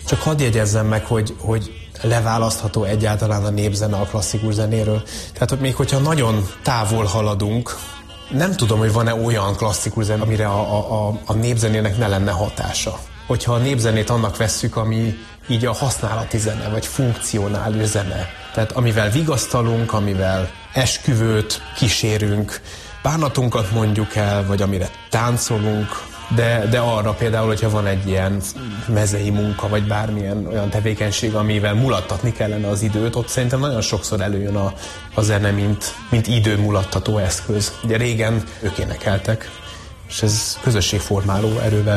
Csak hadd jegyezzem meg, hogy leválasztható egyáltalán a népzene a klasszikus zenéről. Tehát hogy még hogyha nagyon távol haladunk, nem tudom, hogy van-e olyan klasszikus zene, amire a népzenének ne lenne hatása. Hogyha a népzenét annak vesszük, ami így a használati zene, vagy funkcionális zene. Tehát amivel vigasztalunk, amivel esküvőt kísérünk, bánatunkat mondjuk el, vagy amire táncolunk, de arra például, hogyha van egy ilyen mezei munka, vagy bármilyen olyan tevékenység, amivel mulattatni kellene az időt, ott szerintem nagyon sokszor előjön a zene, mint időmulattató eszköz. Ugye régen ők énekeltek, és ez közösségformáló erővel